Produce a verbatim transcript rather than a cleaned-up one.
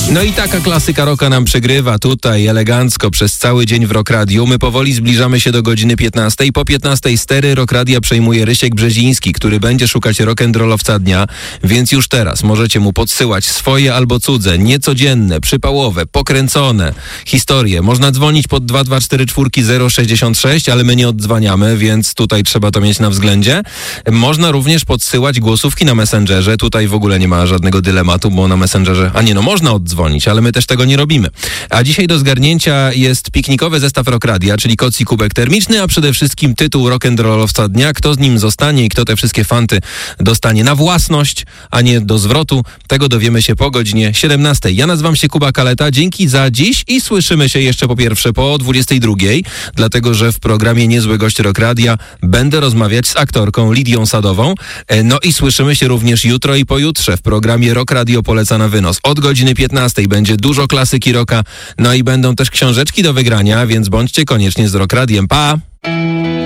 No i taka klasyka rocka nam przegrywa tutaj elegancko przez cały dzień w Rock Radio. My powoli zbliżamy się do godziny piętnastej. Po piętnastej stery Rock Radia przejmuje Rysiek Brzeziński, który będzie szukać rock'n'rollowca dnia, więc już teraz możecie mu podsyłać swoje albo cudze, niecodzienne, przypałowe, pokręcone historie. Można dzwonić pod dwa dwa cztery cztery zero sześćdziesiąt sześć, ale my nie oddzwaniamy, więc tutaj trzeba to mieć na względzie. Można również podsyłać głosówki na Messengerze. Tutaj w ogóle nie ma żadnego dylematu, bo na Messengerze, a nie no, można oddzwonić, ale my też tego nie robimy. A dzisiaj do zgarnięcia jest piknikowy zestaw Rock Radia, czyli koc i kubek termiczny, a przede wszystkim tytuł rock'n'rollowca dnia. Kto z nim zostanie i kto te wszystkie fanty dostanie na własność, a nie do zwrotu, tego dowiemy się po godzinie siedemnastej. Ja nazywam się Kuba Kaleta. Dzięki za dziś i słyszymy się jeszcze po pierwsze po dwudziestej drugiej, dlatego że w programie Niezły Gość Rock Radia będę rozmawiać z aktorką Lidią Sadową. No i słyszymy się również jutro i pojutrze w programie Rock Radio Poleca na wynos. Od godziny piętnastej będzie dużo klasyki rocka, no i będą też książeczki do wygrania, więc bądźcie koniecznie z Rock Radiem. Pa!